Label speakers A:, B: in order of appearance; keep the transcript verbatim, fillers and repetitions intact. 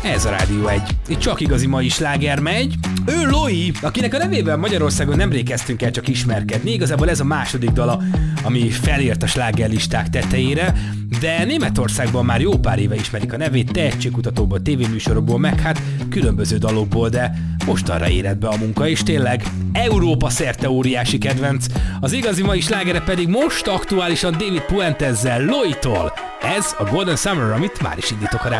A: Ez a Rádió egy. Itt csak igazi mai sláger megy. Ő Loi, akinek a nevével Magyarországon nemrég kezdtünk el csak ismerkedni. Igazából ez a második dala, ami felért a slágerlisták tetejére, de Németországban már jó pár éve ismerik a nevét, tehetségkutatóból, tévéműsorokból, meg hát különböző dalokból, de mostanra érett be a munka, és tényleg Európa szerte óriási kedvenc. Az igazi mai slágere pedig most aktuálisan David Puentezzel, Loitól. Ez a Golden Summer, amit már is indítok a Rádió